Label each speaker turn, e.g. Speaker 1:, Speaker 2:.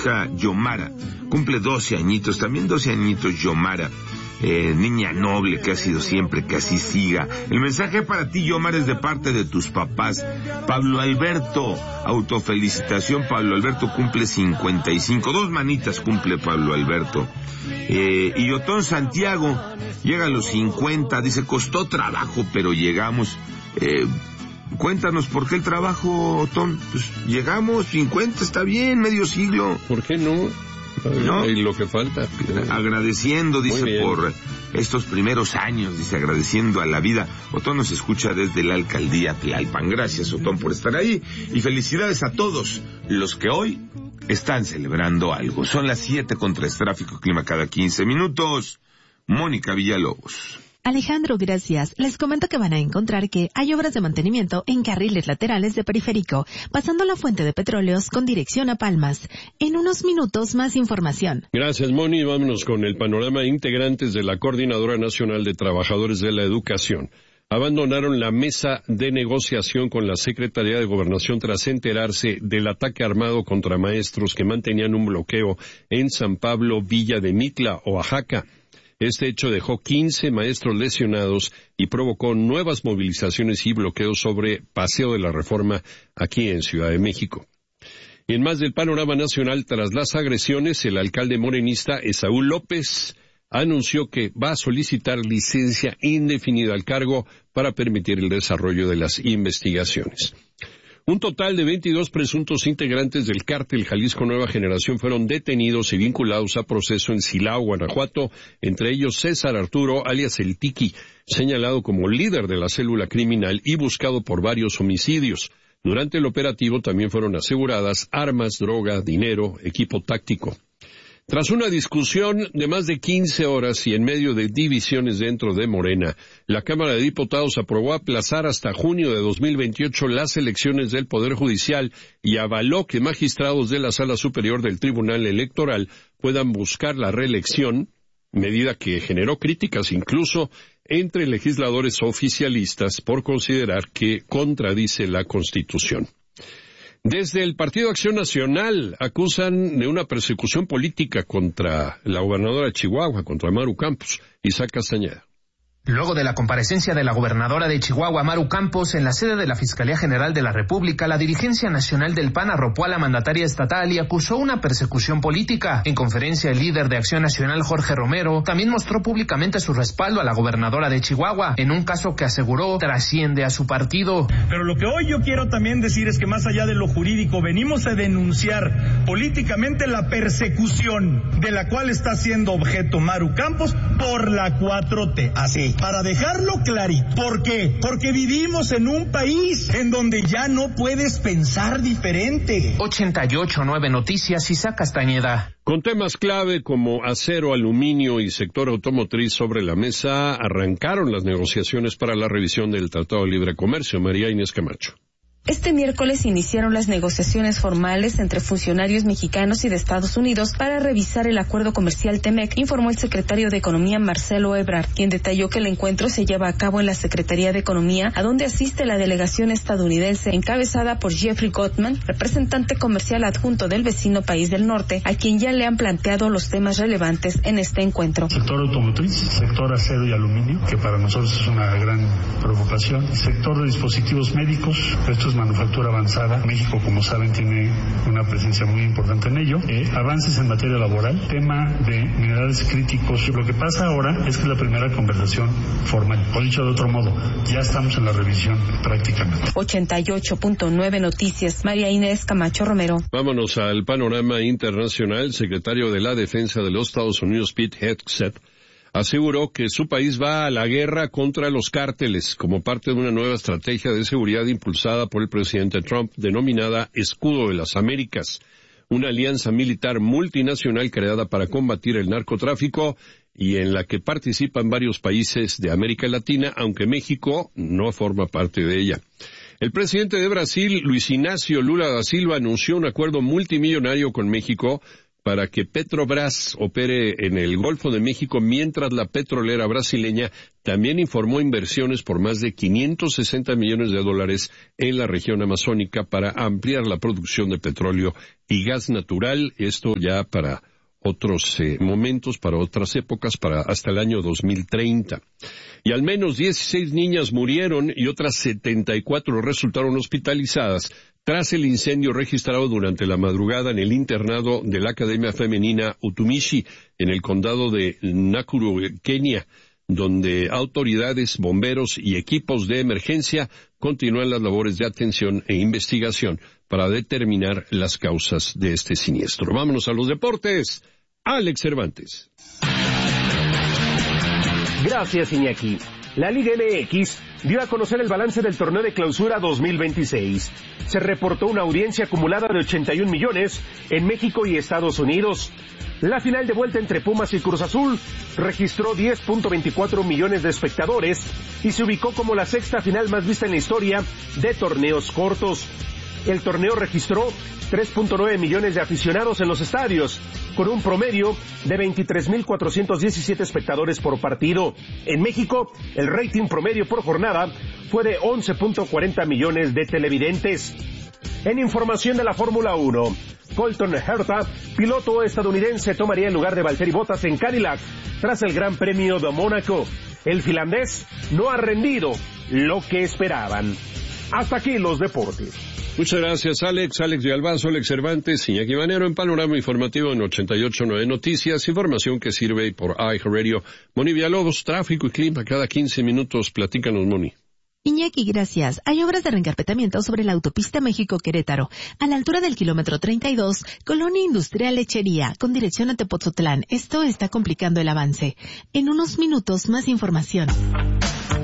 Speaker 1: hija Yomara, cumple 12 añitos, también 12 añitos Yomara. Niña noble que ha sido siempre, que así siga. El mensaje para ti, Yomara, es de parte de tus papás. Pablo Alberto, autofelicitación, Pablo Alberto cumple 55, 2 manitas cumple Pablo Alberto. Y Otón Santiago llega a los 50, dice, costó trabajo, pero llegamos. Cuéntanos por qué el trabajo, Otón. Pues llegamos, 50, está bien, medio siglo.
Speaker 2: ¿Por qué no?
Speaker 1: ¿No?
Speaker 2: Y lo que falta.
Speaker 1: Agradeciendo, dice, por estos primeros años, dice, agradeciendo a la vida. Otón nos escucha desde la alcaldía Tlalpan. Gracias, Otón, por estar ahí. Y felicidades a todos los que hoy están celebrando algo. Son las 7:03, tráfico, clima cada 15 minutos. Mónica Villalobos.
Speaker 3: Alejandro, gracias. Les comento que van a encontrar que hay obras de mantenimiento en carriles laterales de Periférico, pasando la fuente de petróleos con dirección a Palmas. En unos minutos más información.
Speaker 2: Gracias, Moni. Vámonos con el panorama. Integrantes de la Coordinadora Nacional de Trabajadores de la Educación abandonaron la mesa de negociación con la Secretaría de Gobernación tras enterarse del ataque armado contra maestros que mantenían un bloqueo en San Pablo, Villa de Mitla, Oaxaca. Este hecho dejó 15 maestros lesionados y provocó nuevas movilizaciones y bloqueos sobre Paseo de la Reforma aquí en Ciudad de México. Y en más del panorama nacional, tras las agresiones, el alcalde morenista Esaú López anunció que va a solicitar licencia indefinida al cargo para permitir el desarrollo de las investigaciones. Un total de 22 presuntos integrantes del cártel Jalisco Nueva Generación fueron detenidos y vinculados a proceso en Silao, Guanajuato, entre ellos César Arturo, alias El Tiki, señalado como líder de la célula criminal y buscado por varios homicidios. Durante el operativo también fueron aseguradas armas, droga, dinero, equipo táctico. Tras una discusión de más de 15 horas y en medio de divisiones dentro de Morena, la Cámara de Diputados aprobó aplazar hasta junio de 2028 las elecciones del Poder Judicial y avaló que magistrados de la Sala Superior del Tribunal Electoral puedan buscar la reelección, medida que generó críticas incluso entre legisladores oficialistas por considerar que contradice la Constitución. Desde el Partido Acción Nacional acusan de una persecución política contra la gobernadora de Chihuahua, contra Maru Campos. Isaac Castañeda.
Speaker 4: Luego de la comparecencia de la gobernadora de Chihuahua, Maru Campos, en la sede de la Fiscalía General de la República, la dirigencia nacional del PAN arropó a la mandataria estatal y acusó una persecución política. En conferencia, el líder de Acción Nacional, Jorge Romero, también mostró públicamente su respaldo a la gobernadora de Chihuahua, en un caso que aseguró trasciende a su partido.
Speaker 5: Pero lo que hoy yo quiero también decir es que más allá de lo jurídico, venimos a denunciar políticamente la persecución de la cual está siendo objeto Maru Campos por la 4T. Así. Para dejarlo clarito. ¿Por qué? Porque vivimos en un país en donde ya no puedes pensar diferente.
Speaker 4: 88.9 Noticias, Isaac Castañeda.
Speaker 2: Con temas clave como acero, aluminio y sector automotriz sobre la mesa, arrancaron las negociaciones para la revisión del Tratado de Libre Comercio. María Inés Camacho.
Speaker 6: Este miércoles iniciaron las negociaciones formales entre funcionarios mexicanos y de Estados Unidos para revisar el acuerdo comercial TEMEC, informó el secretario de Economía Marcelo Ebrard, quien detalló que el encuentro se lleva a cabo en la Secretaría de Economía, a donde asiste la delegación estadounidense encabezada por Jeffrey Gottman, representante comercial adjunto del vecino país del norte, a quien ya le han planteado los temas relevantes en este encuentro.
Speaker 7: Sector automotriz, sector acero y aluminio, que para nosotros es una gran preocupación, sector de dispositivos médicos, esto es manufactura avanzada. México, como saben, tiene una presencia muy importante en ello. Avances en materia laboral, tema de minerales críticos. Lo que pasa ahora es que es la primera conversación formal. O dicho de otro modo, ya estamos en la revisión prácticamente.
Speaker 6: 88.9 Noticias, María Inés Camacho Romero.
Speaker 2: Vámonos al panorama internacional. El secretario de la Defensa de los Estados Unidos, Pete Hegseth, aseguró que su país va a la guerra contra los cárteles como parte de una nueva estrategia de seguridad impulsada por el presidente Trump, denominada Escudo de las Américas, una alianza militar multinacional creada para combatir el narcotráfico y en la que participan varios países de América Latina, aunque México no forma parte de ella. El presidente de Brasil, Luis Ignacio Lula da Silva, anunció un acuerdo multimillonario con México para que Petrobras opere en el Golfo de México, mientras la petrolera brasileña también informó inversiones por más de $560 millones en la región amazónica para ampliar la producción de petróleo y gas natural. Esto ya para otros momentos, para otras épocas, para hasta el año 2030. Y al menos 16 niñas murieron y otras 74 resultaron hospitalizadas tras el incendio registrado durante la madrugada en el internado de la Academia Femenina Utumishi, en el condado de Nakuru, Kenia, donde autoridades, bomberos y equipos de emergencia continúan las labores de atención e investigación para determinar las causas de este siniestro. Vámonos a los deportes. Alex Cervantes.
Speaker 8: Gracias, Iñaki. La Liga MX dio a conocer el balance del torneo de clausura 2026. Se reportó una audiencia acumulada de 81 millones en México y Estados Unidos. La final de vuelta entre Pumas y Cruz Azul registró 10.24 millones de espectadores y se ubicó como la sexta final más vista en la historia de torneos cortos. El torneo registró 3.9 millones de aficionados en los estadios, con un promedio de 23.417 espectadores por partido. En México, el rating promedio por jornada fue de 11.40 millones de televidentes. En información de la Fórmula 1, Colton Herta, piloto estadounidense, tomaría el lugar de Valtteri Bottas en Cadillac tras el Gran Premio de Mónaco. El finlandés no ha rendido lo que esperaban. Hasta aquí los deportes.
Speaker 2: Muchas gracias, Alex. Alex de Albazo, Alex Cervantes, Iñaki Manero en Panorama Informativo en 88.9 Noticias. Información que sirve por iHeartRadio. Moni Villalobos, tráfico y clima cada 15 minutos. Platícanos, Moni.
Speaker 3: Iñaki, gracias. Hay obras de reencarpetamiento sobre la autopista México-Querétaro, a la altura del kilómetro 32, Colonia Industrial Lechería, con dirección a Tepotzotlán. Esto está complicando el avance. En unos minutos, más información.